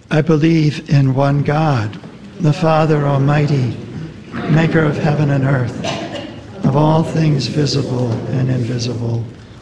I believe in one God, the Father Almighty, maker of heaven and earth, of all things visible and invisible.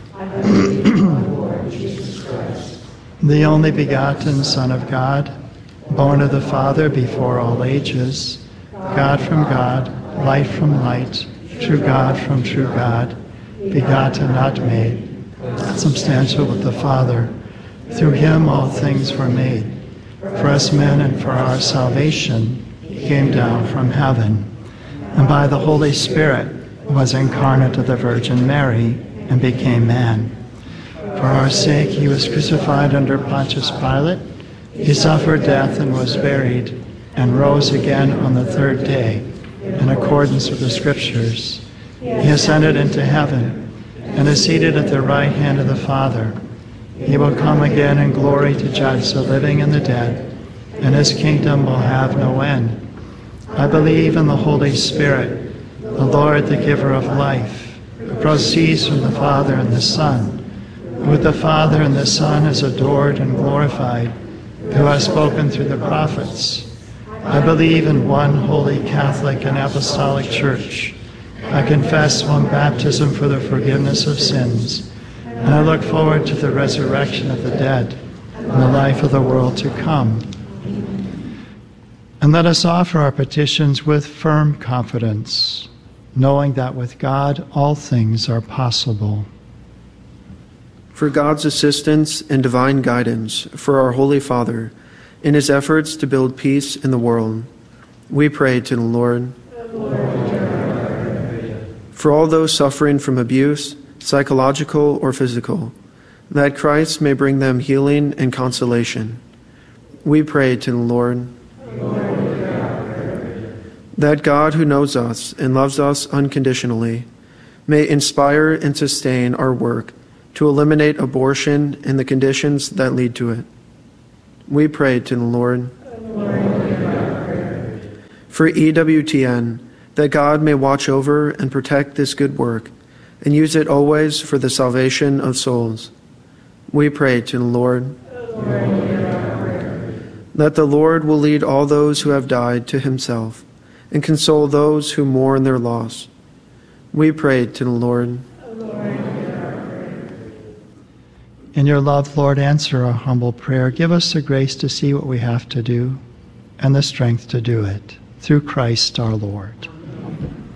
The only begotten Son of God, born of the Father before all ages, God from God, light from light, true God from true God, begotten, not made, substantial with the Father. Through him all things were made. For us men and for our salvation, he came down from heaven, and by the Holy Spirit was incarnate of the Virgin Mary and became man. For our sake he was crucified under Pontius Pilate. He suffered death and was buried, and rose again on the third day, in accordance with the Scriptures. He ascended into heaven, and is seated at the right hand of the Father. He will come again in glory to judge the living and the dead, and his kingdom will have no end. I believe in the Holy Spirit, the Lord, the giver of life, who proceeds from the Father and the Son, who with the Father and the Son is adored and glorified, who has spoken through the prophets. I believe in one holy Catholic and Apostolic Church. I confess one baptism for the forgiveness of sins, and I look forward to the resurrection of the dead and the life of the world to come. And let us offer our petitions with firm confidence, knowing that with God all things are possible. For God's assistance and divine guidance for our Holy Father in his efforts to build peace in the world, we pray to the Lord. For all those suffering from abuse, psychological or physical, that Christ may bring them healing and consolation, we pray to the Lord. That God, who knows us and loves us unconditionally, may inspire and sustain our work to eliminate abortion and the conditions that lead to it. We pray to the Lord. For EWTN, that God may watch over and protect this good work and use it always for the salvation of souls. We pray to the Lord. That the Lord will lead all those who have died to himself and console those who mourn their loss. We pray to the Lord. In your love, Lord, answer our humble prayer. Give us the grace to see what we have to do and the strength to do it. Through Christ our Lord.